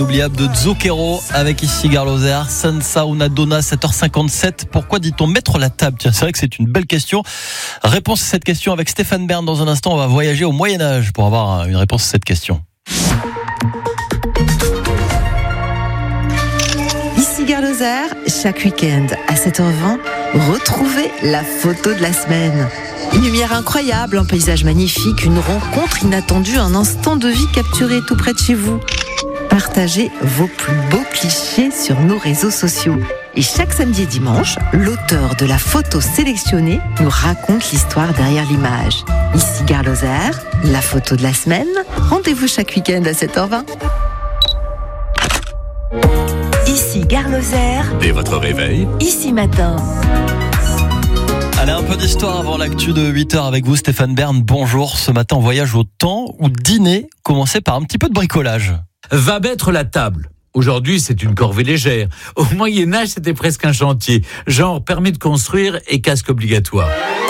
Oubliable de Zucchero avec ici Garloser, Senza una donna, 7h57. Pourquoi dit-on mettre la table? Tiens, c'est vrai que c'est une belle question. Réponse à cette question avec Stéphane Bern. Dans un instant, on va voyager au Moyen-Âge pour avoir une réponse à cette question. Ici Garloser, chaque week-end à 7h20, retrouvez la photo de la semaine. Une lumière incroyable, un paysage magnifique, une rencontre inattendue, un instant de vie capturé tout près de chez vous. Partagez vos plus beaux clichés sur nos réseaux sociaux. Et chaque samedi et dimanche, l'auteur de la photo sélectionnée nous raconte l'histoire derrière l'image. Ici Garloser, la photo de la semaine. Rendez-vous chaque week-end à 7h20. Ici Garloser. Dès votre réveil. Ici matin. Allez, un peu d'histoire avant l'actu de 8h avec vous, Stéphane Bern. Bonjour. Ce matin, on voyage au temps où dîner commençait par un petit peu de bricolage. Va mettre la table. Aujourd'hui, c'est une corvée légère. Au Moyen-Âge, c'était presque un chantier. Genre permis de construire et casque obligatoire.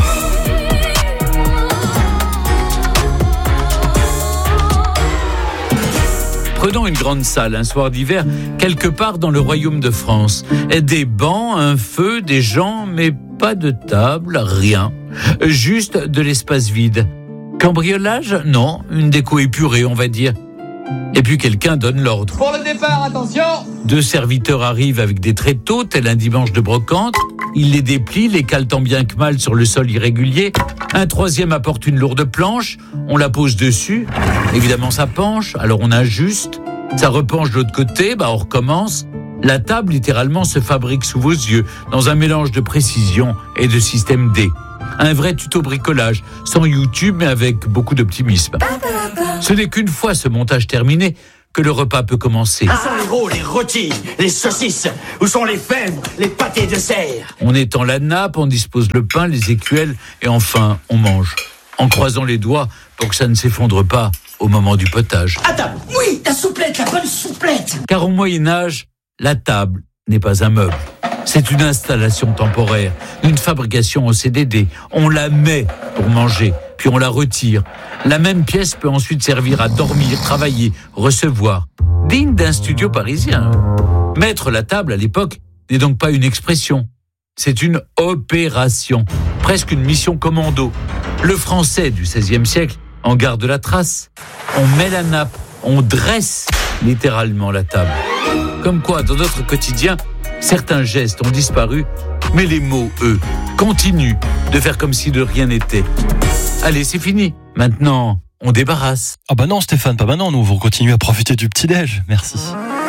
Prenons une grande salle, un soir d'hiver, quelque part dans le royaume de France. Des bancs, un feu, des gens, mais pas de table, rien. Juste de l'espace vide. Cambriolage? Non, une déco épurée, on va dire. Et puis quelqu'un donne l'ordre. Pour le départ, attention! 2 serviteurs arrivent avec des tréteaux, tel un dimanche de brocante. Ils les déplient, les calent tant bien que mal sur le sol irrégulier. Un troisième apporte une lourde planche, on la pose dessus. Évidemment, ça penche, alors on ajuste. Ça repenche de l'autre côté, on recommence. La table, littéralement, se fabrique sous vos yeux, dans un mélange de précision et de système D. Un vrai tuto bricolage, sans YouTube, mais avec beaucoup d'optimisme. Ce n'est qu'une fois ce montage terminé que le repas peut commencer. Où sont les veau, les rôtis, les saucisses? Où sont les fèves, les pâtés de serre? On étend la nappe, on dispose le pain, les écuelles, et enfin, on mange. En croisant les doigts pour que ça ne s'effondre pas au moment du potage. À table! Oui, la souplette, la bonne souplette! Car au Moyen-Âge, la table n'est pas un meuble. C'est une installation temporaire, une fabrication au CDD. On la met pour manger, puis on la retire. La même pièce peut ensuite servir à dormir, travailler, recevoir. Digne d'un studio parisien. Mettre la table à l'époque n'est donc pas une expression. C'est une opération, presque une mission commando. Le français du XVIe siècle en garde la trace. On met la nappe, on dresse littéralement la table. Comme quoi, dans notre quotidien, certains gestes ont disparu, mais les mots, eux, continuent de faire comme si de rien n'était. Allez, c'est fini. Maintenant, on débarrasse. Ah bah non, Stéphane, pas maintenant. Nous, on continue à profiter du petit-déj. Merci.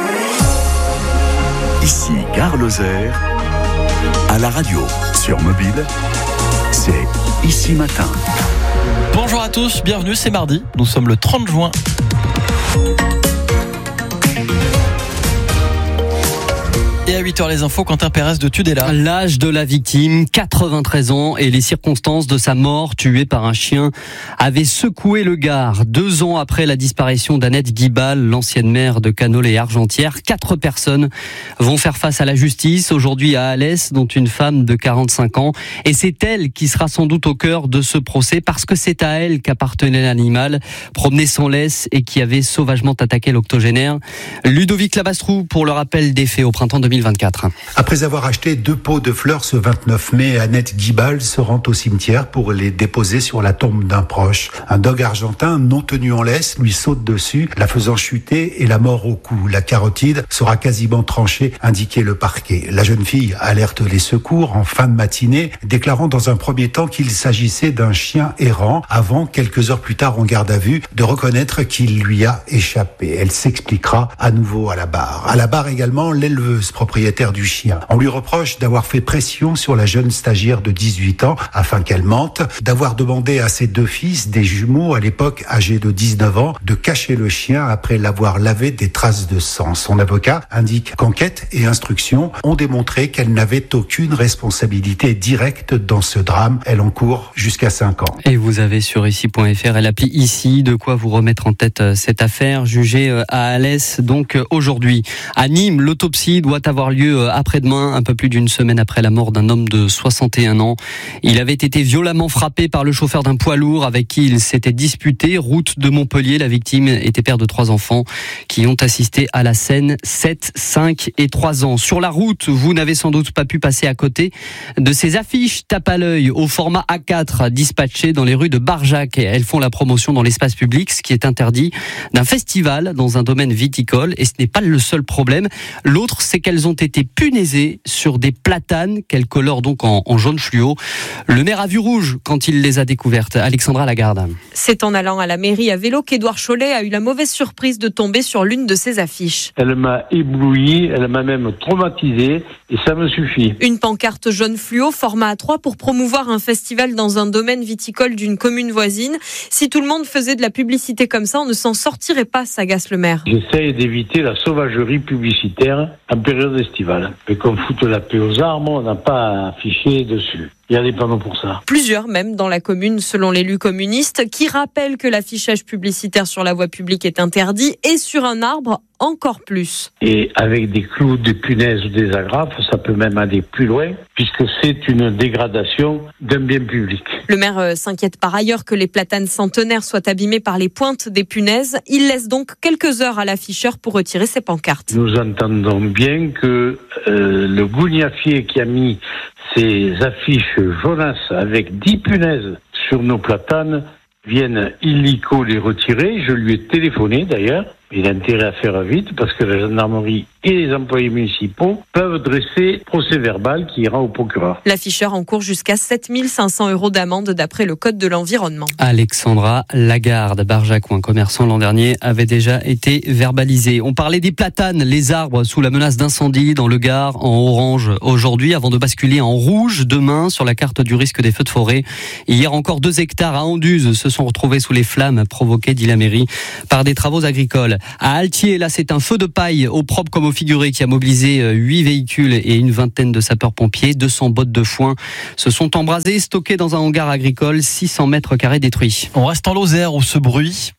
Ici Garloser, à la radio, sur mobile, c'est Ici Matin. Bonjour à tous, bienvenue, c'est mardi. Nous sommes le 30 juin. Et à 8h, les infos, Quentin Pérez de Tudela. L'âge de la victime, 93 ans, et les circonstances de sa mort, tuée par un chien, avaient secoué le Gard. 2 ans après la disparition d'Annette Guibal, l'ancienne maire de Canole et Argentière, 4 personnes vont faire face à la justice aujourd'hui à Alès, dont une femme de 45 ans. Et c'est elle qui sera sans doute au cœur de ce procès, parce que c'est à elle qu'appartenait l'animal, promené sans laisse et qui avait sauvagement attaqué l'octogénaire. Ludovic Lavastrou pour le rappel des faits au printemps 2024. Après avoir acheté 2 pots de fleurs ce 29 mai, Annette Guibal se rend au cimetière pour les déposer sur la tombe d'un proche. Un dog argentin non tenu en laisse lui saute dessus, la faisant chuter et la mort au cou. La carotide sera quasiment tranchée, indiquait le parquet. La jeune fille alerte les secours en fin de matinée, déclarant dans un premier temps qu'il s'agissait d'un chien errant, avant, quelques heures plus tard en garde à vue, de reconnaître qu'il lui a échappé. Elle s'expliquera à nouveau à la barre. À la barre également, l'éleveuse propriétaire du chien. On lui reproche d'avoir fait pression sur la jeune stagiaire de 18 ans afin qu'elle mente, d'avoir demandé à ses 2 fils, des jumeaux à l'époque âgés de 19 ans, de cacher le chien après l'avoir lavé des traces de sang. Son avocat indique qu'enquête et instruction ont démontré qu'elle n'avait aucune responsabilité directe dans ce drame. Elle encourt jusqu'à 5 ans. Et vous avez sur ici.fr et l'appli Ici de quoi vous remettre en tête cette affaire jugée à Alès donc aujourd'hui. À Nîmes, l'autopsie doit avoir avoir lieu après-demain, un peu plus d'une semaine après la mort d'un homme de 61 ans. Il avait été violemment frappé par le chauffeur d'un poids lourd avec qui il s'était disputé. Route de Montpellier, la victime était père de 3 enfants qui ont assisté à la scène, 7, 5 et 3 ans. Sur la route, vous n'avez sans doute pas pu passer à côté de ces affiches tape à l'œil au format A4 dispatchées dans les rues de Barjac. Elles font la promotion dans l'espace public, ce qui est interdit, d'un festival dans un domaine viticole. Et ce n'est pas le seul problème. L'autre, c'est qu'elles ont été punaisées sur des platanes qu'elles colorent donc en jaune fluo. Le maire a vu rouge quand il les a découvertes. Alexandra Lagarde. C'est en allant à la mairie à vélo qu'Édouard Chollet a eu la mauvaise surprise de tomber sur l'une de ces affiches. Elle m'a ébloui, elle m'a même traumatisé et ça me suffit. Une pancarte jaune fluo format A3 pour promouvoir un festival dans un domaine viticole d'une commune voisine. Si tout le monde faisait de la publicité comme ça, on ne s'en sortirait pas, s'agace le maire. J'essaye d'éviter la sauvagerie publicitaire en période estivale. Mais qu'on foute la paix aux arbres, on n'a pas à afficher dessus. Il y a des panneaux pour ça. Plusieurs même dans la commune, selon l'élu communiste, qui rappelle que l'affichage publicitaire sur la voie publique est interdit et sur un arbre encore plus. Et avec des clous, des punaises ou des agrafes, ça peut même aller plus loin, puisque c'est une dégradation d'un bien public. Le maire s'inquiète par ailleurs que les platanes centenaires soient abîmées par les pointes des punaises. Il laisse donc quelques heures à l'afficheur pour retirer ses pancartes. Nous entendons bien que le gougnafier qui a mis ces affiches jaunasses avec 10 punaises sur nos platanes viennent illico les retirer. Je lui ai téléphoné d'ailleurs. Il a intérêt à faire vite parce que la gendarmerie et les employés municipaux peuvent dresser procès verbal qui ira au procureur. L'afficheur encourt jusqu'à 7 500 € d'amende d'après le code de l'environnement. Alexandra Lagarde, Barjac, où un commerçant l'an dernier avait déjà été verbalisé. On parlait des platanes, les arbres sous la menace d'incendie dans le Gard en orange aujourd'hui avant de basculer en rouge demain sur la carte du risque des feux de forêt. Hier encore 2 hectares à Anduze se sont retrouvés sous les flammes provoquées, dit la mairie, par des travaux agricoles. À Altier, là, c'est un feu de paille au propre comme au figuré qui a mobilisé 8 véhicules et une vingtaine de sapeurs-pompiers. 200 bottes de foin se sont embrasées, stockées dans un hangar agricole, 600 mètres carrés détruits. On reste en Lozère où ce bruit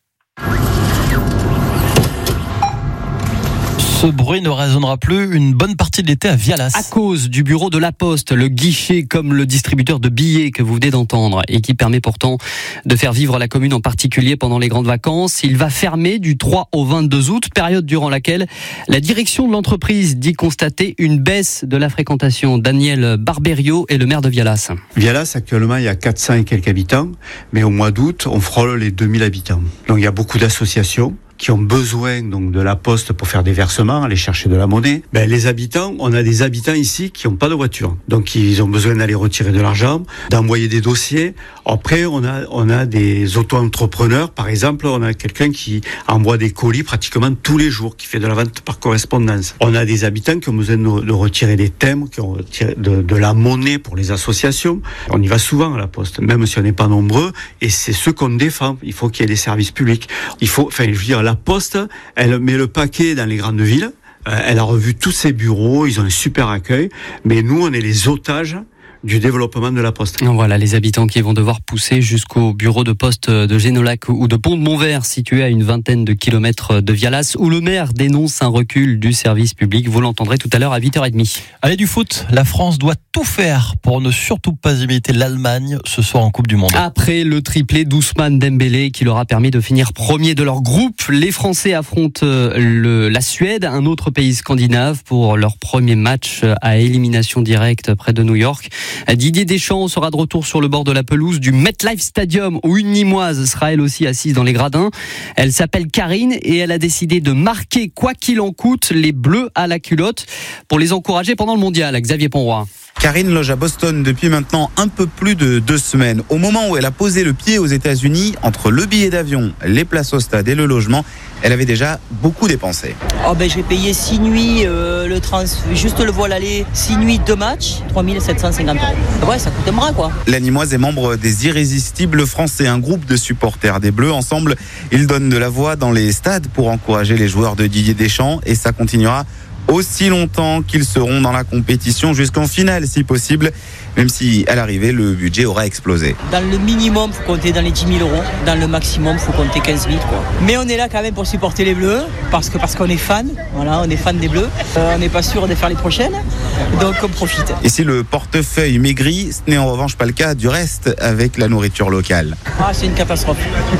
ne résonnera plus une bonne partie de l'été à Vialas. À cause du bureau de la Poste, le guichet comme le distributeur de billets que vous venez d'entendre et qui permet pourtant de faire vivre la commune en particulier pendant les grandes vacances. Il va fermer du 3 au 22 août, période durant laquelle la direction de l'entreprise dit constater une baisse de la fréquentation. Daniel Barberio est le maire de Vialas. Vialas, actuellement, il y a 400 et quelques habitants, mais au mois d'août, on frôle les 2000 habitants. Donc il y a beaucoup d'associations qui ont besoin donc de la Poste pour faire des versements, aller chercher de la monnaie. Les habitants, on a des habitants ici qui n'ont pas de voiture. Donc ils ont besoin d'aller retirer de l'argent, d'envoyer des dossiers. Après, on a des auto-entrepreneurs. Par exemple, on a quelqu'un qui envoie des colis pratiquement tous les jours, qui fait de la vente par correspondance. On a des habitants qui ont besoin de retirer des timbres, qui ont retiré de la monnaie pour les associations. On y va souvent à la Poste, même si on n'est pas nombreux. Et c'est ce qu'on défend. Il faut qu'il y ait des services publics. La Poste, elle met le paquet dans les grandes villes. Elle a revu tous ses bureaux, ils ont un super accueil. Mais nous, on est les otages du développement de la Poste. Voilà les habitants qui vont devoir pousser jusqu'au bureau de poste de Génolac ou de Pont-de-Montvert, situé à une vingtaine de kilomètres de Vialas, où le maire dénonce un recul du service public. Vous l'entendrez tout à l'heure à 8h30. Allez, du foot, la France doit tout faire pour ne surtout pas imiter l'Allemagne ce soir en Coupe du Monde. Après le triplé d'Ousmane Dembélé qui leur a permis de finir premier de leur groupe, les Français affrontent la Suède, un autre pays scandinave, pour leur premier match à élimination directe près de New York. Didier Deschamps sera de retour sur le bord de la pelouse du MetLife Stadium où une Nîmoise sera elle aussi assise dans les gradins. Elle s'appelle Karine et elle a décidé de marquer quoi qu'il en coûte les Bleus à la culotte pour les encourager pendant le mondial. Xavier Ponroy. Karine loge à Boston depuis maintenant un peu plus de 2 semaines. Au moment où elle a posé le pied aux États-Unis, entre le billet d'avion, les places au stade et le logement, elle avait déjà beaucoup dépensé. J'ai payé 6 nuits, juste le vol aller, 6 nuits, 2 matchs, 3 750 €. Ouais, ça coûte un bras, quoi. La Nîmoise est membre des Irrésistibles Français, un groupe de supporters des Bleus. Ensemble, ils donnent de la voix dans les stades pour encourager les joueurs de Didier Deschamps et ça continuera aussi longtemps qu'ils seront dans la compétition jusqu'en finale si possible, même si à l'arrivée le budget aura explosé. Dans le minimum, il faut compter dans les 10 000 euros. Dans le maximum, il faut compter 15 000. Quoi. Mais on est là quand même pour supporter les Bleus, parce qu'on est fan. Voilà, on est fan des Bleus. On n'est pas sûr de faire les prochaines, donc on profite. Et si le portefeuille maigrit, ce n'est en revanche pas le cas du reste avec la nourriture locale. C'est une catastrophe.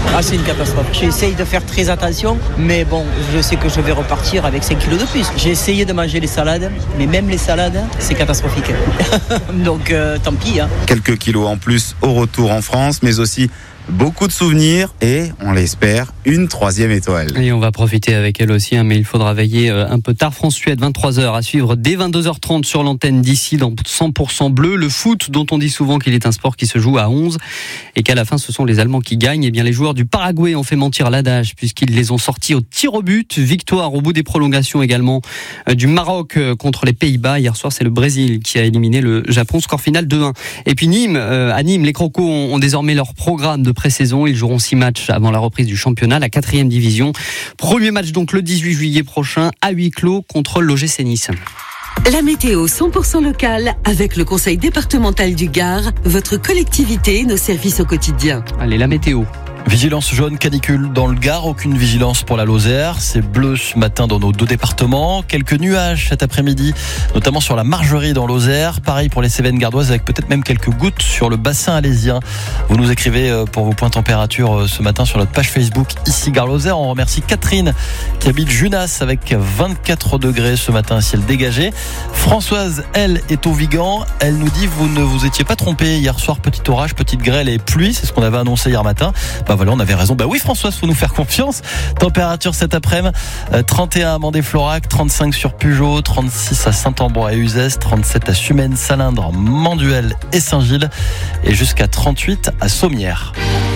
J'essaye de faire très attention, mais bon, je sais que je vais repartir avec 5 kilos de plus. J'ai essayé de manger les salades, mais même les salades, c'est catastrophique. Donc tant pis. Quelques kilos en plus au retour en France, mais aussi beaucoup de souvenirs et, on l'espère, une 3e étoile. Et on va profiter avec elle aussi, mais il faudra veiller un peu tard. France-Suède, 23h, à suivre dès 22h30 sur l'antenne d'ici dans 100% bleu. Le foot, dont on dit souvent qu'il est un sport qui se joue à 11 et qu'à la fin, ce sont les Allemands qui gagnent. Eh bien, les joueurs du Paraguay ont fait mentir l'adage puisqu'ils les ont sortis au tir au but. Victoire au bout des prolongations également du Maroc contre les Pays-Bas. Hier soir, c'est le Brésil qui a éliminé le Japon. Score final 2-1. Et puis Nîmes, à Nîmes, les Crocos ont désormais leur programme de pré-saison. Ils joueront 6 matchs avant la reprise du championnat, la 4e division. Premier match donc le 18 juillet prochain à huis clos contre l'OGC Nice. La météo 100% locale avec le Conseil départemental du Gard, votre collectivité, nos services au quotidien. Allez, la météo. Vigilance jaune canicule dans le Gard, aucune vigilance pour la Lozère. C'est bleu ce matin dans nos 2 départements. Quelques nuages cet après-midi, notamment sur la Margerie dans Lozère. Pareil pour les Cévennes gardoises avec peut-être même quelques gouttes sur le bassin alésien. Vous nous écrivez pour vos points température ce matin sur notre page Facebook ici Gare Lozère. On remercie Catherine qui habite Junas avec 24 degrés ce matin, ciel dégagé. Françoise, elle, est au Vigan. Elle nous dit vous ne vous étiez pas trompé hier soir, petit orage, petite grêle et pluie. C'est ce qu'on avait annoncé hier matin. Voilà, on avait raison. Oui, Françoise, faut nous faire confiance. Température cet après-midi, 31 à Mandé-Florac, 35 sur Pugeot, 36 à Saint-Ambroix et Uzès, 37 à Sumène, Salindre, Manduel et Saint-Gilles et jusqu'à 38 à Sommières.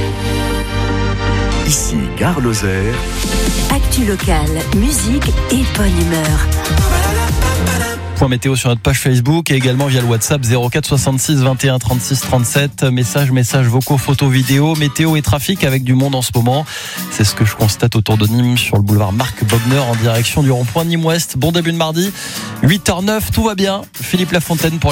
Ici, Gare Lozère. Actu locale, musique et bonne humeur. Point météo sur notre page Facebook et également via le WhatsApp 04 66 21 36 37. Messages vocaux, photos, vidéos, météo et trafic avec du monde en ce moment. C'est ce que je constate autour de Nîmes sur le boulevard Marc Bogner en direction du rond-point Nîmes-Ouest. Bon début de mardi, 8h09, tout va bien. Philippe Lafontaine pour